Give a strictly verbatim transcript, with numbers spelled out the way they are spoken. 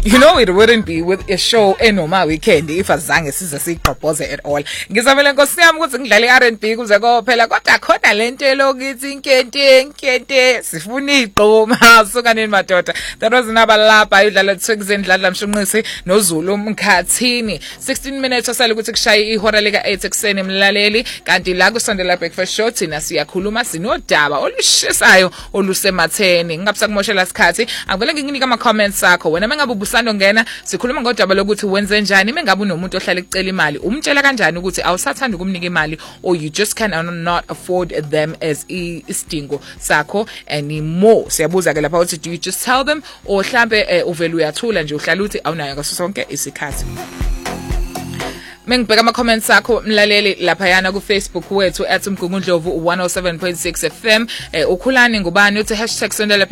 You know it wouldn't be with a show enoma weekend if azange size sigqobhoze at all. Ngizamela Nkosi yami ukuthi ngidlale i-R and B kuze kophela kodwa khona lento elokithi inkente inkente sifuna igqoma sukaneni madoda. That was another lapha idlala Twixen Dladla Mshunqisi noZulu Mkhathini. sixteen minutes osale ukuthi kushaye ihora lika eight ekseni mlaleli kanti la kusondela breakfast show thina siyakhuluma sinodaba olushisayo olusematheni. Ngingabsakumoshela isikhathi angivele nginginika ama comments akho wena mengabe ubusando ngena sikhuluma ngodaba lokuthi wenze njani mengabe unomuntu ohlala ecela imali umtshela kanjani ukuthi awusathanda ukumnika imali or you just cannot afford them as isidingo sakho anymore. Siyabuza ke lapha ukuthi do you just tell them or mhlambe uvela uyathula nje uhlala uthi awunayo ngaso sonke isikhathi. Mengibheka ama comments akho mlaleli lapha yana ku Facebook wethu at umgungundlovu one oh seven point six F M. ukhulani ngubani uthi hashtag sondela